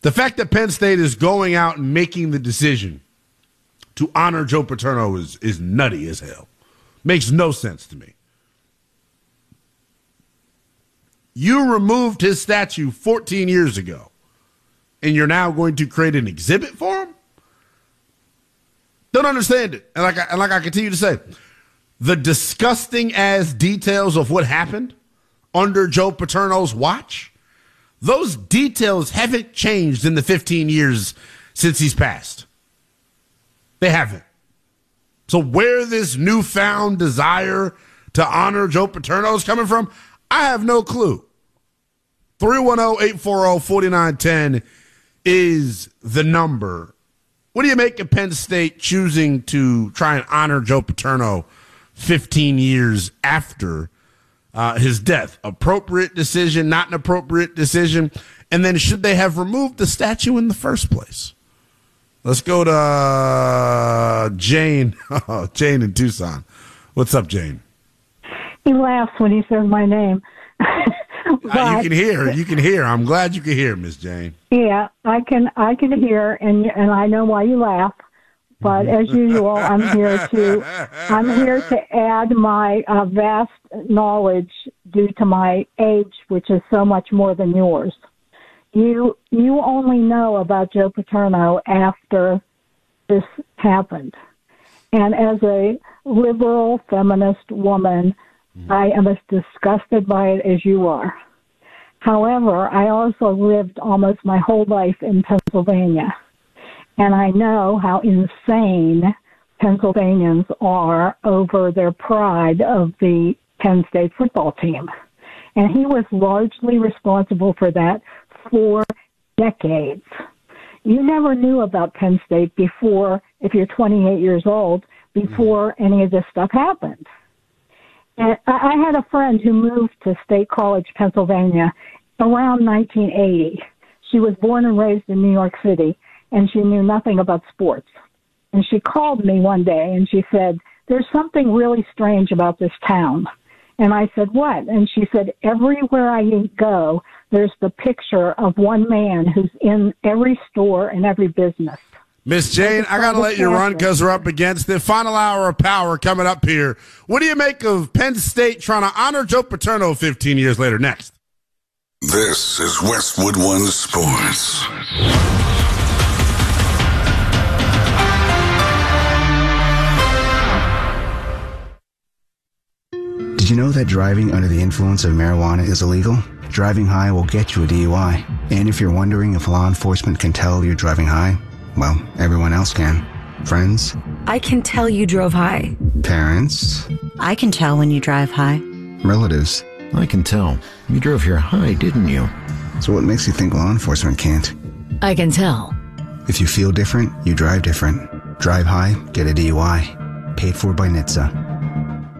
The fact that Penn State is going out and making the decision to honor Joe Paterno is nutty as hell. Makes no sense to me. You removed his statue 14 years ago, and you're now going to create an exhibit for him? Don't understand it. And like I continue to say, the disgusting ass details of what happened under Joe Paterno's watch, those details haven't changed in the 15 years since he's passed. They haven't. So where this newfound desire to honor Joe Paterno is coming from, I have no clue. 310-840-4910 is the number. What do you make of Penn State choosing to try and honor Joe Paterno 15 years after his death? Appropriate decision, not an appropriate decision? And then should they have removed the statue in the first place? Let's go to Jane. Jane in Tucson. What's up, Jane? He laughs when he says my name. You can hear. You can hear. I'm glad you can hear, Miss Jane. Yeah, I can hear, and I know why you laugh. But as usual, I'm here to add my vast knowledge due to my age, which is so much more than yours. You only know about Joe Paterno after this happened, and as a liberal feminist woman, I am as disgusted by it as you are. However, I also lived almost my whole life in Pennsylvania, and I know how insane Pennsylvanians are over their pride of the Penn State football team. And he was largely responsible for that for decades. You never knew about Penn State before, if you're 28 years old, before any of this stuff happened. And I had a friend who moved to State College, Pennsylvania, around 1980. She was born and raised in New York City, and she knew nothing about sports. And she called me one day, and she said, "There's something really strange about this town." And I said, "What?" And she said, "Everywhere I go, there's the picture of one man who's in every store and every business." Miss Jane, I got to let you run because we're up against the final hour of power coming up here. What do you make of Penn State trying to honor Joe Paterno 15 years later? Next. This is Westwood One Sports. Did you know that driving under the influence of marijuana is illegal? Driving high will get you a DUI. And if you're wondering if law enforcement can tell you're driving high, well, everyone else can. Friends? I can tell you drove high. Parents? I can tell when you drive high. Relatives? I can tell. You drove here high, didn't you? So what makes you think law enforcement can't? I can tell. If you feel different, you drive different. Drive high, get a DUI. Paid for by NHTSA.